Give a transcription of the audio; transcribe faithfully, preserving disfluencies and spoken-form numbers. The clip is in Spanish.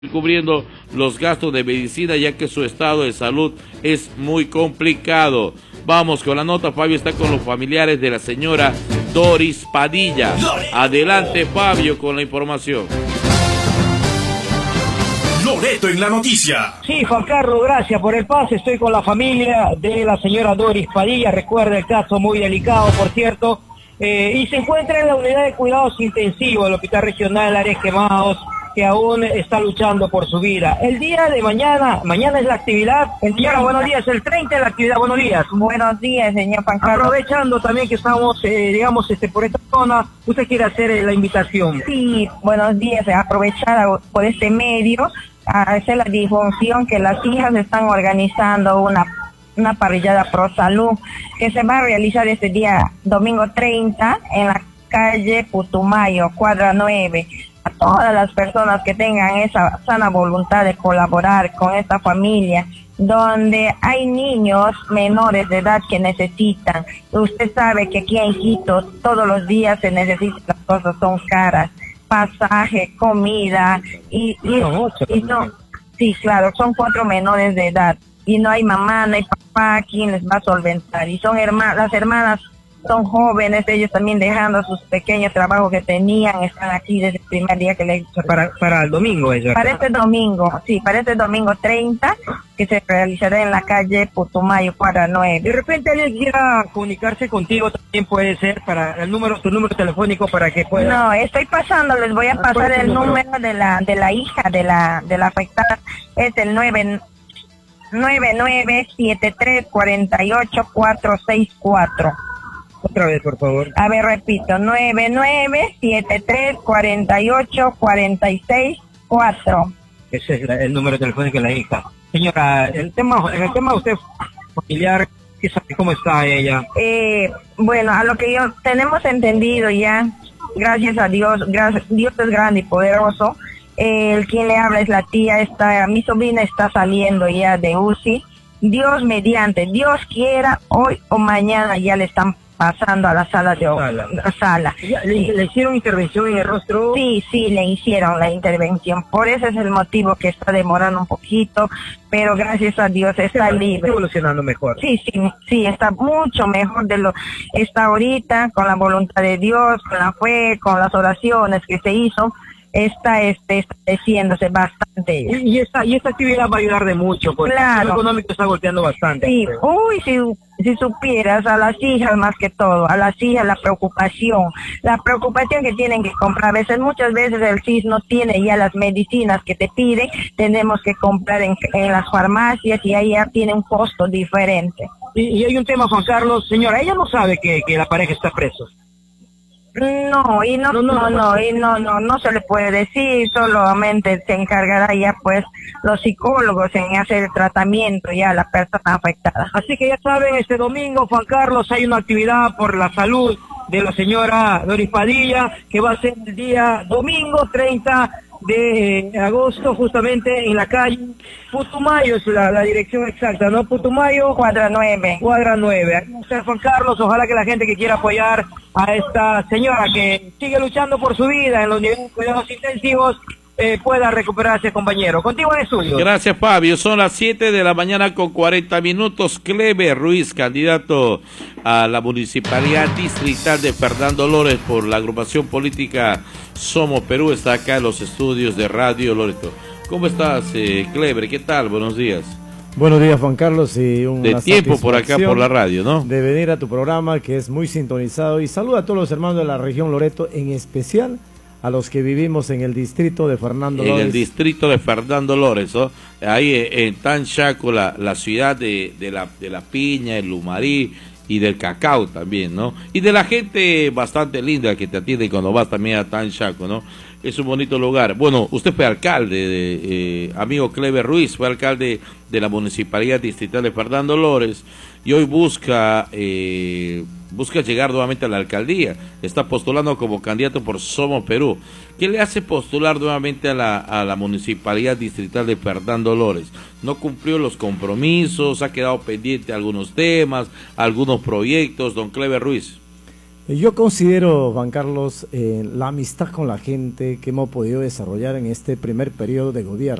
cubriendo los gastos de medicina, ya que su estado de salud es muy complicado. Vamos con la nota. Fabio está con los familiares de la señora Doris Padilla. Adelante, Fabio, con la información. Loreto en la noticia. Sí, Juan Carlos, gracias por el pase. Estoy con la familia de la señora Doris Padilla. Recuerda el caso muy delicado, por cierto. Eh, y se encuentra en la unidad de cuidados intensivos del Hospital Regional Ares Quemados, que aún está luchando por su vida. El día de mañana, mañana es la actividad. Señora, buenos días, el treinta es la actividad. Buenos días. Buenos días, señor Juan Carlos. Aprovechando también que estamos, eh, digamos, este, por esta zona, usted quiere hacer eh, la invitación. Sí, buenos días, aprovechar por este medio a hacer la difusión que las hijas están organizando una una parrillada pro salud que se va a realizar este día domingo treinta en la calle Putumayo, cuadra nueve. A todas las personas que tengan esa sana voluntad de colaborar con esta familia, donde hay niños menores de edad que necesitan. Usted sabe que aquí en Quito todos los días se necesitan, las cosas son caras, pasaje, comida, y, y, y no, sí, claro, son cuatro menores de edad, y no hay mamá, no hay papá, ¿quién les va a solventar? Y son hermanas, las hermanas son jóvenes, ellos también dejando sus pequeños trabajos que tenían, están aquí desde el primer día que le... Para, para el domingo, ¿es verdad? Para este domingo, sí, para este domingo treinta, que se realizará en la calle Putumayo, cuadra nueve. De repente alguien quiera comunicarse contigo, también puede ser, para el número, tu número telefónico para que pueda... No, estoy pasando, les voy a pasar el número de la de la hija de la de la afectada, es el nueve nueve siete tres cuatro ocho cuatro seis cuatro. Otra vez, por favor. A ver, repito, nueve nueve siete tres cuatro ocho cuatro seis cuatro. Ese es la, el número telefónico de la hija. Señora, el tema, en el tema usted familiar, ¿cómo está ella? Eh, bueno, a lo que yo tenemos entendido ya, gracias a Dios, gracias, Dios es grande y poderoso. Eh, el quien le habla es la tía, está, mi sobrina está saliendo ya de U C I. Dios mediante, Dios quiera, hoy o mañana ya le están pasando a la sala de sala. La sala. ¿Le, sí. ¿Le hicieron intervención en el rostro? Sí, sí, le hicieron la intervención. Por eso es el motivo que está demorando un poquito, pero gracias a Dios está sí, libre. Está evolucionando mejor. Sí, sí, sí, está mucho mejor de lo está ahorita, con la voluntad de Dios, con la fe, con las oraciones que se hizo. Está este, estableciéndose bastante. Y, y, esta, y esta actividad va a ayudar de mucho, porque claro. el económico está golpeando bastante. Sí, uy, si, si supieras, a las hijas más que todo, a las hijas la preocupación, la preocupación que tienen que comprar. A veces, muchas veces el C I S no tiene ya las medicinas que te piden, tenemos que comprar en, en las farmacias y ahí ya tiene un costo diferente. Y, y hay un tema, Juan Carlos, señora, ella no sabe que, que la pareja está preso. No, y no, no, no, no, no, y no, no, no se le puede decir, solamente se encargará ya pues los psicólogos en hacer el tratamiento ya a la persona afectada. Así que ya saben, este domingo, Juan Carlos, hay una actividad por la salud de la señora Doris Padilla, que va a ser el día domingo treinta de agosto, justamente en la calle Putumayo, es la, la dirección exacta, ¿no? Putumayo, cuadra nueve. Cuadra nueve. Aquí está Juan Carlos, ojalá que la gente que quiera apoyar a esta señora que sigue luchando por su vida en los niveles de cuidados intensivos, eh, pueda recuperarse, compañero. Contigo en estudio. Gracias, Fabio. Son las siete de la mañana con cuarenta minutos. Cleber Ruiz, candidato a la Municipalidad Distrital de Fernando Lores por la agrupación política Somos Perú, está acá en los estudios de Radio Loreto. ¿Cómo estás, eh, Cleber? ¿Qué tal? Buenos días. Buenos días, Juan Carlos, y un de tiempo por acá por la radio, ¿no? De venir a tu programa, que es muy sintonizado, y saluda a todos los hermanos de la región Loreto, en especial a los que vivimos en el distrito de Fernando Lores. En el distrito de Fernando Lores, ¿no? Ahí en Tanchaco, la, la ciudad de, de, la, de la piña, el lumarí y del cacao también, ¿no? Y de la gente bastante linda que te atiende cuando vas también a Tanchaco, ¿no? Es un bonito lugar. Bueno, usted fue alcalde, de, eh, amigo Cleber Ruiz, fue alcalde de la Municipalidad Distrital de Fernando Lores y hoy busca eh, busca llegar nuevamente a la alcaldía. Está postulando como candidato por Somos Perú. ¿Qué le hace postular nuevamente a la, a la Municipalidad Distrital de Fernando Lores? No cumplió los compromisos, ha quedado pendiente algunos temas, algunos proyectos, don Cleber Ruiz. Yo considero, Juan Carlos, eh, la amistad con la gente que hemos podido desarrollar en este primer periodo de gobierno.